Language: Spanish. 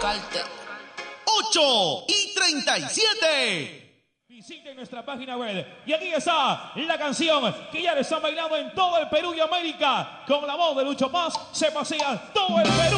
tocarte. 8:37. Visiten nuestra página web y aquí está la canción que ya le están bailando en todo el Perú y América. Con la voz de Lucho Paz se pasea todo el Perú.